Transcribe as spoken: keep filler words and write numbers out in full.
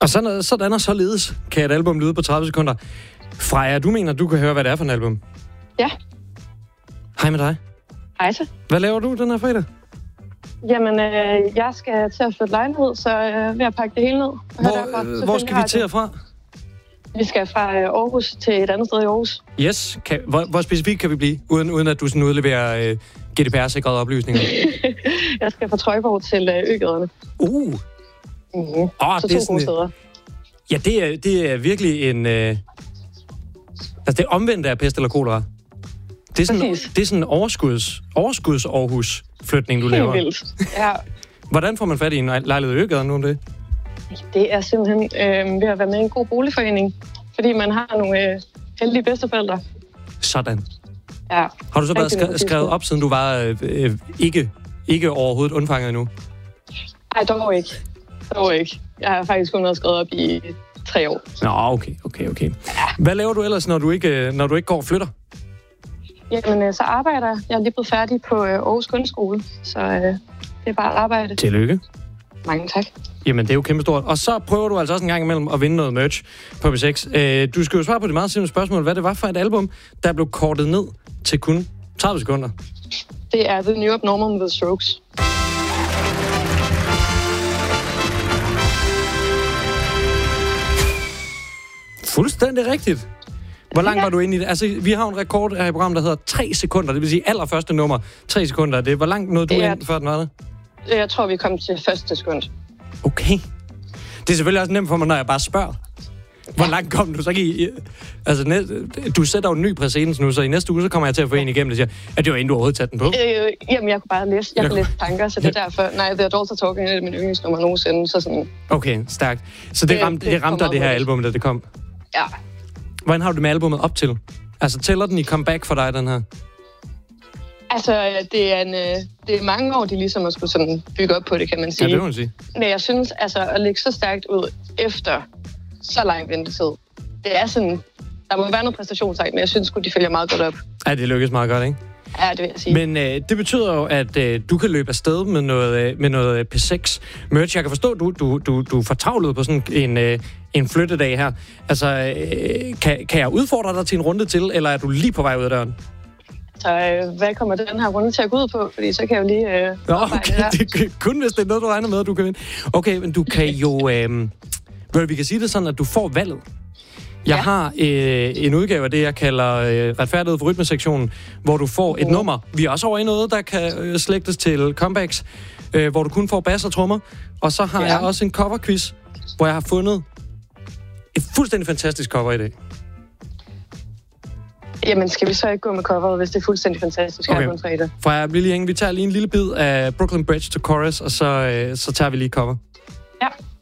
Og sådan, sådan og således kan et album lyde på tredive sekunder. Freja, du mener, du kan høre, hvad det er for en album? Ja. Hej med dig. Hej så. Hvad laver du den her fredag? Jamen, øh, jeg skal til at flytte lejlighed, så jeg øh, vil jeg pakke det hele ned. Hvor, derfor, hvor skal vi til herfra? Vi skal fra Aarhus til et andet sted i Aarhus. Yes. Kan, hvor, hvor specifikt kan vi blive, uden, uden at du sådan udleverer øh, G D P R-sikrede oplysninger? Jeg skal fra Trøjborg til øh, Øgaderne. Uh! Mm-hmm. Oh, så det er to gode steder. Ja, det er, det er virkelig en... Øh, altså, det er omvendt af pest eller kolera. Det er sådan, det er sådan en overskuds, overskuds Aarhus-flytning, du Helt laver. vildt, ja. Hvordan får man fat i en lejlighed i Øgaderne nu om det? Det er simpelthen øh, ved at være med i en god boligforening, fordi man har nogle øh, heldige bedsteforældre. Sådan. Ja. Har du så været skrevet, skrevet op, siden du var øh, øh, ikke, ikke overhovedet undfanget endnu? Nej, dog ikke. Dog ikke. Jeg har faktisk kun været skrevet op i tre år. Nå, okay, okay, okay. Hvad laver du ellers, når du ikke, når du ikke går og flytter? Jamen, så arbejder jeg. Jeg er lige blevet færdig på Aarhus Kunstskole, så øh, det er bare arbejde. Tillykke. Mange tak. Jamen, det er jo kæmpestort. Og så prøver du altså også en gang imellem at vinde noget merch på B seks. Øh, du skal jo svare på det meget simple spørgsmål, hvad det var for et album, der blev kortet ned til kun tredive sekunder. Det er The New Abnormal med The Strokes. Fuldstændig rigtigt. Hvor langt ja. var du inde i det? Altså, vi har en rekord her i programmet, der hedder tre sekunder. Det vil sige allerførste nummer. tre sekunder. Det, hvor langt nåede du ja. ind, før den var det? Jeg tror, vi kom til første sekund. Okay. Det er selvfølgelig også nemt for mig, når jeg bare spørger. Hvor ja. langt kom du så ikke i? Altså, næ- du sætter jo en ny præcedens nu, så i næste uge, så kommer jeg til at få en igennem, der siger, at det var inden du overhovedet taget den på. Øh, jamen, jeg kunne bare læse. Jeg, jeg kunne læse tanker, så det er derfor. Nej, The Adults Are Talking er min yndlingsnummer nogensinde, så sådan... Okay, stærkt. Så det, det ramte, det, det ramte dig, det her album, da det kom? Ja. Hvordan har du det med albumet op til? Altså, tæller den i comeback for dig, den her? Altså, det er, en, det er mange år, de ligesom har skulle sådan bygge op på det, kan man sige. Ja, det må man sige. Men jeg synes, altså, at lægge så stærkt ud efter så lang ventetid, det er sådan... Der må være noget præstationsagt, men jeg synes sgu, de følger meget godt op. Ja, det lykkes meget godt, ikke? Ja, det vil jeg sige. Men øh, det betyder jo, at øh, du kan løbe afsted med noget, øh, med noget P seks merch. Jeg kan forstå, at du, du, du, du er fortravlet på sådan en, øh, en flyttedag her. Altså, øh, kan, kan jeg udfordre dig til en runde til, eller er du lige på vej ud af døren? Så øh, hvad kommer den her runde til at gå ud på? Fordi så kan jeg jo lige... Øh, Nå, okay. Det er kun, hvis det er noget, du regner med, at du kan vinde. Okay, men du kan jo... Øh, vi kan sige det sådan, at du får valget. Jeg ja. har øh, en udgave af det, jeg kalder øh, retfærdighed for rytmesektionen, hvor du får et uh. nummer. Vi er også over i noget, der kan øh, slægtes til comebacks, øh, hvor du kun får bass og trommer. Og så har ja. jeg også en coverquiz, hvor jeg har fundet et fuldstændig fantastisk cover i dag. Jamen, skal vi så ikke gå med coveret, hvis det er fuldstændig fantastisk? Okay. For jeg bliver lige hænge. Vi tager lige en lille bid af Brooklyn Bridge to Chorus, og så, øh, så tager vi lige cover. Ja.